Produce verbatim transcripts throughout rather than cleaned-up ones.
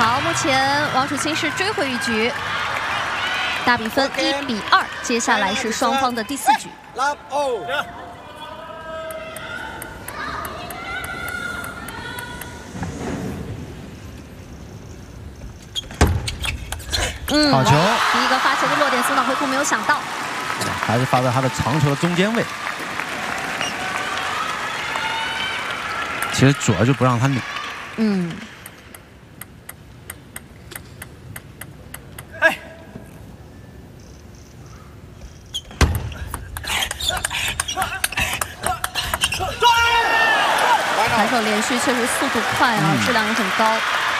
好，目前王楚钦是追回一局，大比分一比二。接下来是双方的第四局。嗯， 好球！ 第一个发球的落点，松岛惠库没有想到， 还是发在他的长球的中间位。其实主要就不让他拧。 嗯。 反手连续确实速度快啊，嗯、质量也很高。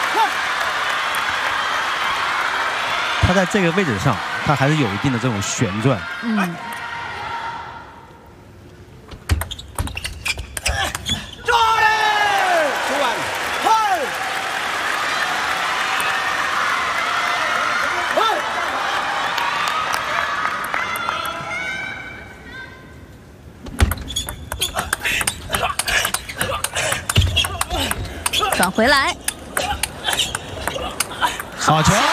他在这个位置上，他还是有一定的这种旋转。 嗯。转回来， 好球！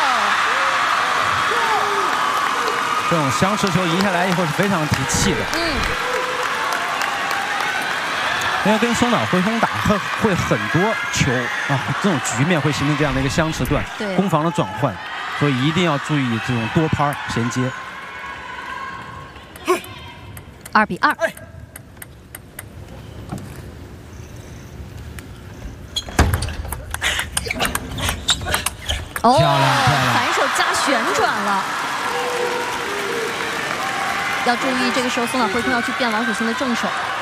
这种相持球赢下来以后是非常提气的。嗯。因为跟松岛辉风打会会很多球啊，这种局面会形成这样的一个相持段，攻防的转换，所以一定要注意这种多拍衔接。 二比二。 哦， 漂亮漂亮！ 反手加旋转了，要注意，这个时候松岛惠空要去变王楚钦的正手。